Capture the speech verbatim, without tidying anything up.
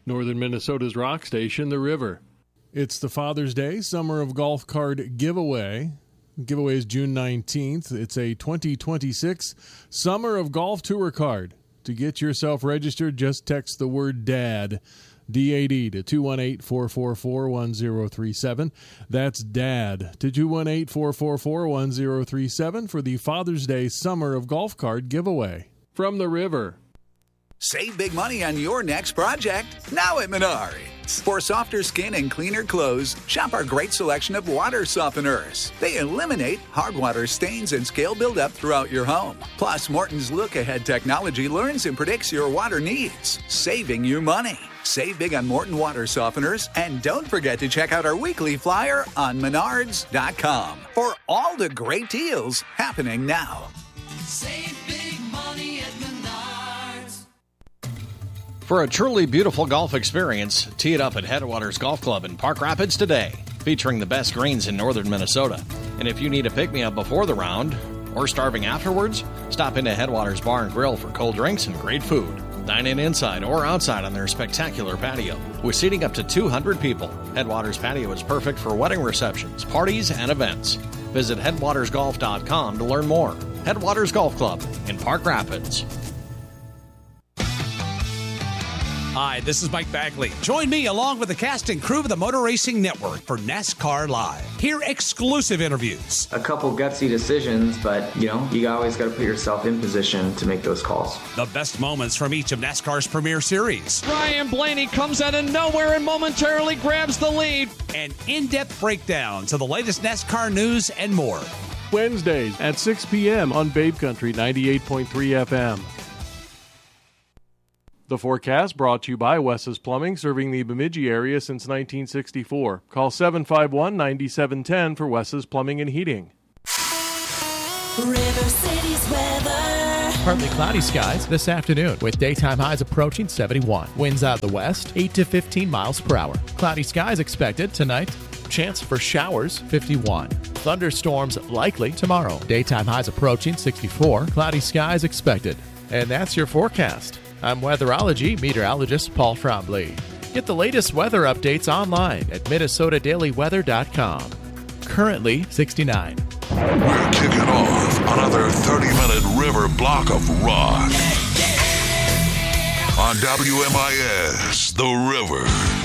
Northern Minnesota's rock station, The River. It's the Father's Day Summer of Golf card giveaway. The giveaway is June nineteenth. It's a twenty twenty-six Summer of Golf Tour card. To get yourself registered, just text the word DAD, D A D, to two one eight, four four four, one zero three seven. That's DAD to two one eight, four four four, one zero three seven for the Father's Day Summer of Golf card giveaway. From The River. Save big money on your next project, now at Menards. For softer skin and cleaner clothes, shop our great selection of water softeners. They eliminate hard water stains and scale buildup throughout your home. Plus, Morton's look-ahead technology learns and predicts your water needs, saving you money. Save big on Morton water softeners, and don't forget to check out our weekly flyer on menards dot com for all the great deals happening now. Save big money at Menards. For a truly beautiful golf experience, tee it up at Headwaters Golf Club in Park Rapids today, featuring the best greens in northern Minnesota. And if you need a pick-me-up before the round or starving afterwards, stop into Headwaters Bar and Grill for cold drinks and great food. Dine in inside or outside on their spectacular patio. With seating up to two hundred people, Headwaters Patio is perfect for wedding receptions, parties, and events. Visit headwaters golf dot com to learn more. Headwaters Golf Club in Park Rapids. Hi, this is Mike Bagley. Join me along with the cast and crew of the Motor Racing Network for NASCAR Live. Hear exclusive interviews. A couple gutsy decisions, but, you know, you always got to put yourself in position to make those calls. The best moments from each of NASCAR's premier series. Ryan Blaney comes out of nowhere and momentarily grabs the lead. And in-depth breakdowns of the latest NASCAR news and more. Wednesdays at six p.m. on Babe Country ninety-eight point three F M. The forecast brought to you by Wes's Plumbing, serving the Bemidji area since nineteen sixty-four. Call seven five one, nine seven one zero for Wes's Plumbing and Heating. River City's weather. Partly cloudy skies this afternoon with daytime highs approaching seventy-one. Winds out the west, eight to fifteen miles per hour. Cloudy skies expected tonight. Chance for showers, fifty-one. Thunderstorms likely tomorrow. Daytime highs approaching sixty-four. Cloudy skies expected. And that's your forecast. I'm weatherology meteorologist Paul Trombley. Get the latest weather updates online at minnesota daily weather dot com. Currently sixty-nine. We're kicking off another thirty-minute river block of rock on W M I S, The River.